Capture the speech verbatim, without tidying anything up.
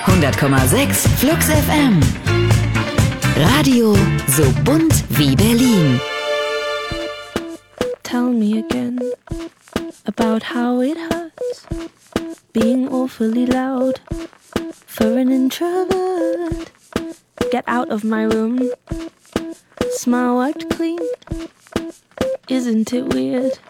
hundert Komma sechs Flux F M. Radio so bunt wie Berlin. Tell me again about how it hurts being awfully loud for an introvert. Get out of my room. Smile wiped clean. Isn't it weird?